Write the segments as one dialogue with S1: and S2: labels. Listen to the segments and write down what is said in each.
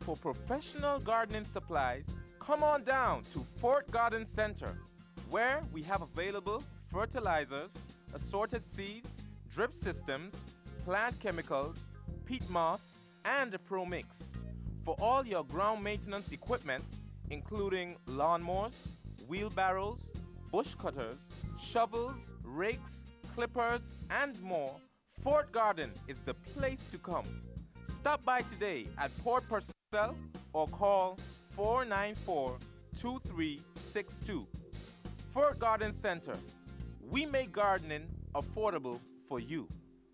S1: for professional gardening supplies, come on down to Fort Garden Center, where we have available fertilizers, assorted seeds, drip systems, plant chemicals, peat moss, and a Pro Mix. For all your ground maintenance equipment, including lawnmowers, wheelbarrows, bush cutters, shovels, rakes, clippers, and more, Fort Garden is the place to come. Stop by today at Port Purcell or call 494-2362. Fort Garden Center. We make gardening affordable for you.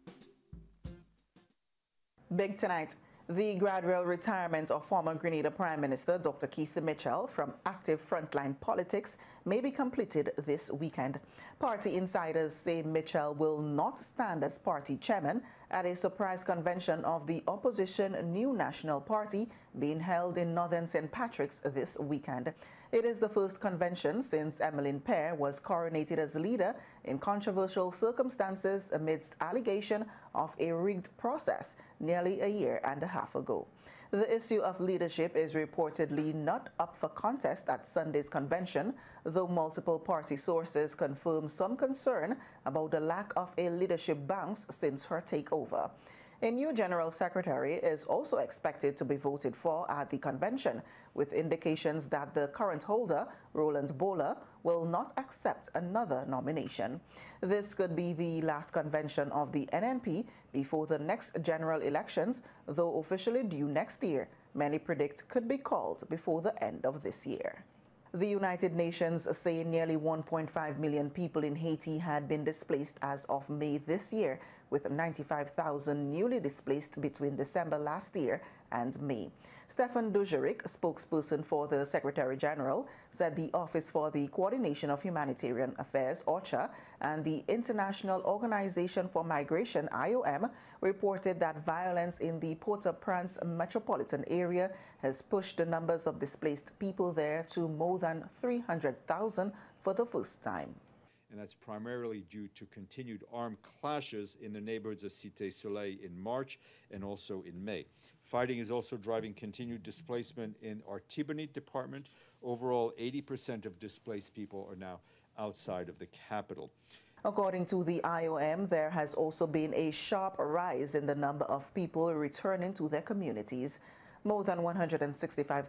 S2: Big tonight. The gradual retirement of former Grenada Prime Minister Dr. Keith Mitchell from active frontline politics may be completed this weekend. Party insiders say Mitchell will not stand as party chairman at a surprise convention of the opposition New National Party being held in Northern St. Patrick's this weekend. It is the first convention since Emmeline Pear was coronated as leader in controversial circumstances amidst allegation of a rigged process nearly a year and a half ago. The issue of leadership is reportedly not up for contest at Sunday's convention, though multiple party sources confirm some concern about the lack of a leadership bounce since her takeover. A new General Secretary is also expected to be voted for at the convention, with indications that the current holder, Roland Bowler, will not accept another nomination. This could be the last convention of the NNP before the next general elections, though officially due next year. Many predict could be called before the end of this year. The United Nations say nearly 1.5 million people in Haiti had been displaced as of May this year, with 95,000 newly displaced between December last year and May. Stefan Dujarric, spokesperson for the Secretary General, said the Office for the Coordination of Humanitarian Affairs, OCHA, and the International Organization for Migration, IOM, reported that violence in the Port-au-Prince metropolitan area has pushed the numbers of displaced people there to more than 300,000 for the first time.
S3: And that's primarily due to continued armed clashes in the neighborhoods of Cité Soleil in March and also in May. Fighting is also driving continued displacement in our Tibonite department. Overall, 80% of displaced people are now outside of the capital.
S2: According to the IOM, there has also been a sharp rise in the number of people returning to their communities. More than 165,000